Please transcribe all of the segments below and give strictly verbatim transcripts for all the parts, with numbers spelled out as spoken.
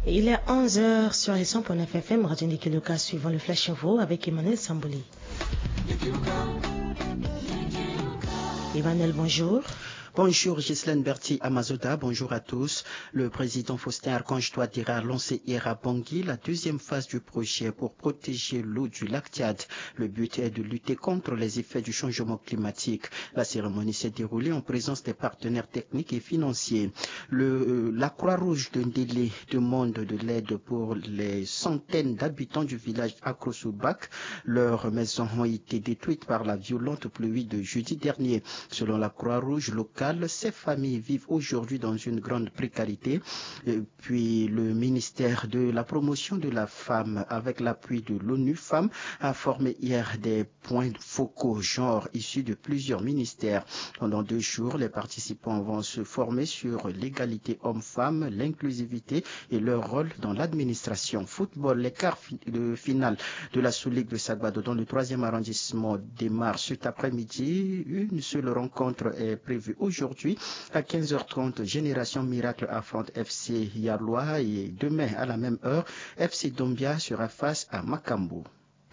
Il est onze heures sur les cent point neuf F M, Radio Nikiluka, suivant le Flash Info avec Emmanuel Sambouli. Emmanuel, bonjour. Bonjour Ghislaine Berti Amazoda, bonjour à tous. Le président Faustin Archange Touadéra a lancé hier à Bangui la deuxième phase du projet pour protéger l'eau du lac Tchad. Le but est de lutter contre les effets du changement climatique. La cérémonie s'est déroulée en présence des partenaires techniques et financiers. Le, la Croix-Rouge de Ndélé demande de l'aide pour les centaines d'habitants du village Akrosoubak. Leurs maisons ont été détruites par la violente pluie de jeudi dernier. Selon la Croix-Rouge locale, ces familles vivent aujourd'hui dans une grande précarité. Et puis le ministère de la promotion de la femme, avec l'appui de l'ONU Femmes, a formé hier des points focaux genre issus de plusieurs ministères. Pendant deux jours, les participants vont se former sur l'égalité homme-femme, l'inclusivité et leur rôle dans l'administration. Football, les quarts de finale de la Sous-Ligue de Sagbado dans le troisième arrondissement démarre cet après-midi. Une seule rencontre est prévue aujourd'hui à quinze heures trente. Génération Miracle affronte F C Yarloa et demain à la même heure, F C Dombia sera face à Makambo.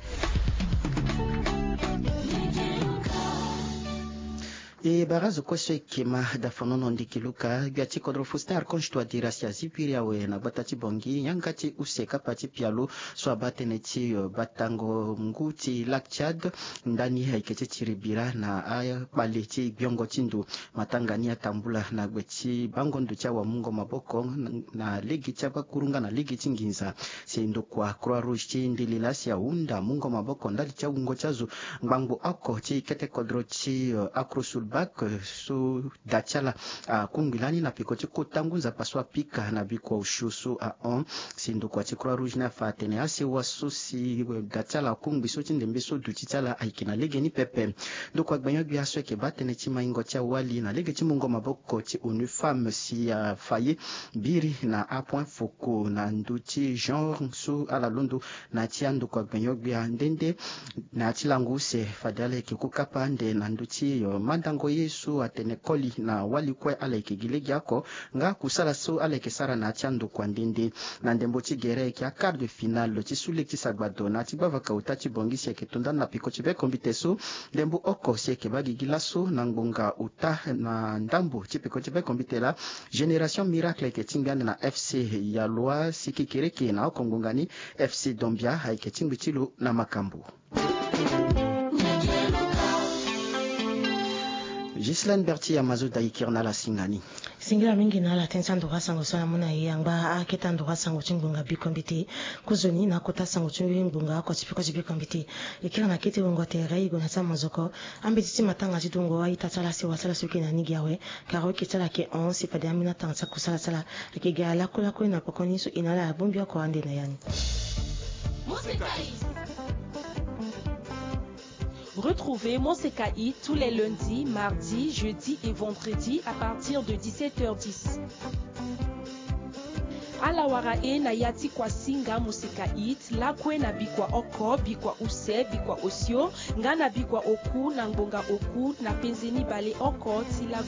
E barazo kwese kema dafonono ndikiluka gati kodro Faustin Archange Touadéra sia zipiria we na batati bongi yangati useka pati pialo so abateneti batango nguti lac Tchad ndani haikete chiribira na aya baleti biongo tindu matangania tambula na gweti bangondo cha wa mungo maboko na ligi cha bakurunga na ligi tinginza sendo kwa Croix Rouge chindilila sia unda mungo maboko ndali cha ungo chazo ngbango ako chi kete kodro chi Akrosul bak so dachala a kungilani na pikoti kutangunza paswa pika na bikwa ushusu a on sindo kwa Croix Rouge na fatene ase wasusi dachala kungi so tindembe so dutitala aikina lege ni pepe ndo kwa gbanyo bia so ke batene chima ingo cha wali na lege chimungo maboko ti ONU Femmes si ya faye biri na a point focaux na nduti genre so ala londo na tiando kwa gbanyo bia ndende na tilangu se fadale ke kukapande na nduti mandango yesu atenekoli na wali kwe aleke gilegi yako nga kusala so aleke sara na tiando kwa ndende na ndembo tigere kia quart de finale tisule tisagbado na tibava kauta tibongisi ya ketunda na piko tibe kombiteso ndembo oko sieke bagi gilaso na ngbonga uta na ndambo tipiko tibe kombitela Génération Miracle ke tingane na F C Yarloa sikikereke na okongongani F C Dombia haike tingbitilo na Makambo. Ghislaine Berti Amazoda ikirna la singani. Singira mingi na la tensa ndoka sango sona muna yangba aketa ndoka sango chimbunga bikombiti kuzoni na kota sango chimbunga ko chipiko chibikombiti ikira na kiti wongo terai go na samazoko ambiti matanga chidungo wa itatala se wasala suki na nigiawe karo kitala ke on si pade amina tanga kusala sala ikiga la kula ko na pokoni so inala bombia ko ande na yani. Retrouvez Monsekai tous les lundis, mardis, jeudis et vendredis à partir de dix-sept heures dix. Alawara e na yati kwa singa Monsekai la kwe na bikwa oko, bikwa use, bikwa osio, nga na bikwa oku, na ngbonga oku, na penzeni bale oko, tila